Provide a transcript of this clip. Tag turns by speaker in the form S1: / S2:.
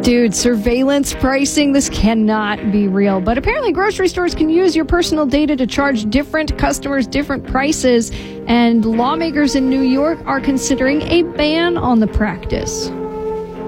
S1: Dude, surveillance pricing, this cannot be real. But apparently grocery stores can use your personal data to charge different customers different prices. And lawmakers in New York are considering a ban on the practice.